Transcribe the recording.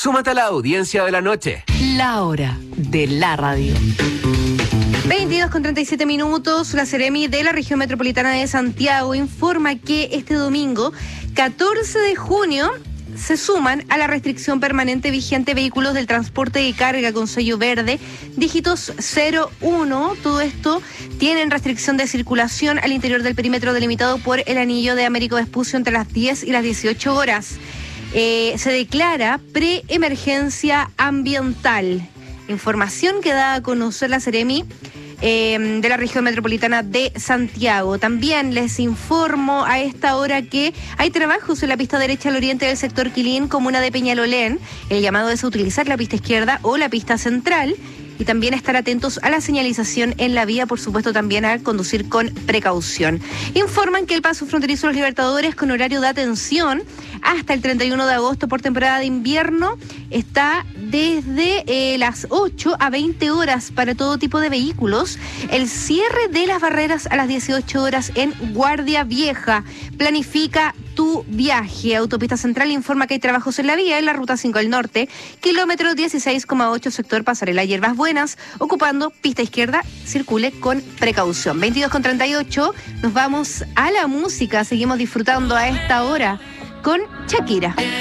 Súmate a la audiencia de la noche. La hora de la radio. 22:37. La Seremi de la región metropolitana de Santiago informa que este domingo, 14 de junio, se suman a la restricción permanente vigente vehículos del transporte de carga con sello verde, dígitos 01. Todo esto tienen restricción de circulación al interior del perímetro delimitado por el anillo de Américo Vespucio entre las 10 y las 18 horas. Se declara preemergencia ambiental. Información que da a conocer la Seremi de la región metropolitana de Santiago. También les informo a esta hora que hay trabajos en la pista derecha al oriente del sector Quilín, comuna de Peñalolén. El llamado es a utilizar la pista izquierda o la pista central y también estar atentos a la señalización en la vía, por supuesto también a conducir con precaución. Informan que el paso fronterizo de los Libertadores con horario de atención hasta el 31 de agosto por temporada de invierno está desde las 8 a 20 horas para todo tipo de vehículos. El cierre de las barreras a las 18 horas en Guardia Vieja. Planifica tu viaje. Autopista Central informa que hay trabajos en la vía en la Ruta 5 al norte, kilómetro 16,8, sector Pasarela Hierbas Buenas, ocupando pista izquierda, circule con precaución. 22:38, nos vamos a la música, seguimos disfrutando a esta hora con Shakira.